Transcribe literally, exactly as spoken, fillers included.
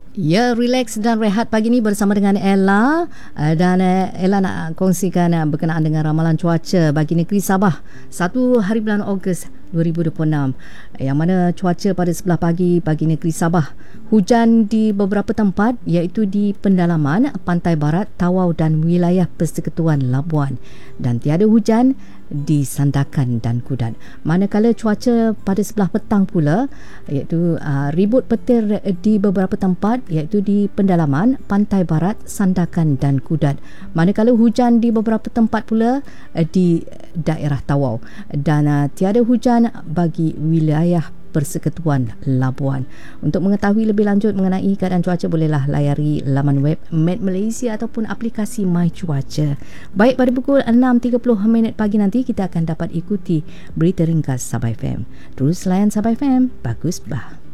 Ya, relax dan rehat pagi ni bersama dengan Ella. Uh, dan uh, Ella nak kongsikan uh, berkenaan dengan ramalan cuaca bagi negeri Sabah satu hari bulan Ogos dua ribu dua puluh enam, yang mana cuaca pada sebelah pagi bagi negeri Sabah, hujan di beberapa tempat iaitu di pendalaman, pantai barat, Tawau dan wilayah Persekutuan Labuan, dan tiada hujan di Sandakan dan Kudat. Manakala cuaca pada sebelah petang pula iaitu uh, ribut petir di beberapa tempat iaitu di pendalaman, pantai barat, Sandakan dan Kudat. Manakala hujan di beberapa tempat pula uh, di daerah Tawau, dan uh, tiada hujan bagi wilayah Persekutuan Labuan. Untuk mengetahui lebih lanjut mengenai keadaan cuaca, bolehlah layari laman web Met Malaysia ataupun aplikasi My Cuaca. Baik, pada pukul enam tiga puluh minit pagi nanti kita akan dapat ikuti berita ringkas Sabah F M. Terus layan Sabah F M. Bagus bah.